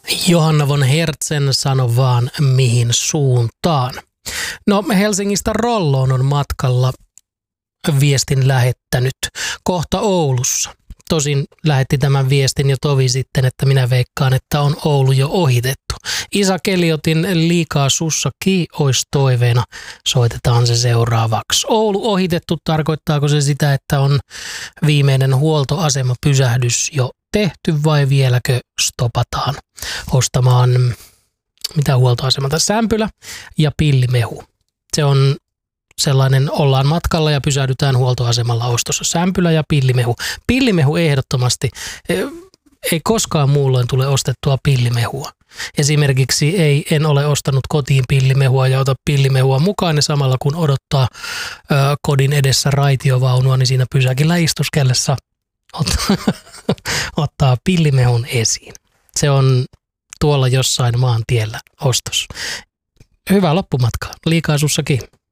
Johanna von Hertzen sano vaan mihin suuntaan. No Helsingistä Rolloon on matkalla viestin lähettänyt kohta Oulussa. Tosin lähetti tämän viestin jo tovi sitten, että minä veikkaan, että on Oulu jo ohitettu. Isa Keliotin Liikaa sussa olisi toiveena. Soitetaan se seuraavaksi. Oulu ohitettu, tarkoittaako se sitä, että on viimeinen huoltoasemapysähdys jo tehty vai vieläkö stopataan ostamaan mitä huoltoasemalta? Sämpylä ja pillimehu. Se on sellainen, ollaan matkalla ja pysähdytään huoltoasemalla ostossa. Sämpylä ja pillimehu. Pillimehu ehdottomasti. Ei koskaan muulloin tule ostettua pillimehua. Esimerkiksi en ole ostanut kotiin pillimehua ja ota pillimehua mukaan ja samalla kun odottaa kodin edessä raitiovaunua, niin siinä pysäkillä istuskellessa ottaa pillimehun esiin. Se on tuolla jossain maantiellä ostos. Hyvää loppumatkaa. Liikaa sussakin.